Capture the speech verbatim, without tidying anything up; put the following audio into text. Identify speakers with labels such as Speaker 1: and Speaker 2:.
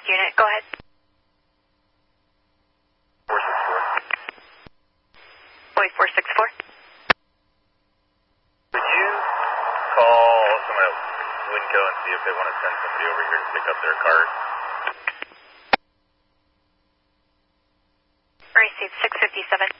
Speaker 1: Unit, go ahead.
Speaker 2: four six four.
Speaker 1: Boy, four six four.
Speaker 2: Could you call someone at Winco and see if they want to send somebody over here to pick up their cars?
Speaker 1: Received six fifty-seven.